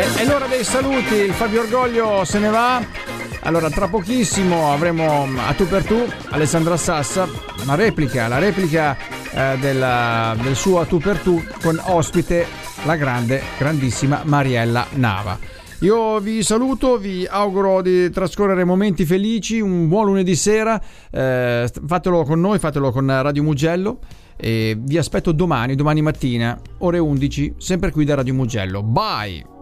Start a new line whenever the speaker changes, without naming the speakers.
È l'ora dei saluti, il Fabio Orgoglio se ne va. Allora, tra pochissimo avremo a tu per tu Alessandra Sassa, la replica del suo a tu per tu con ospite la grandissima Mariella Nava. Io vi saluto, vi auguro di trascorrere momenti felici, un buon lunedì sera, fatelo con noi, fatelo con Radio Mugello e vi aspetto domani mattina, ore 11, sempre qui da Radio Mugello. Bye!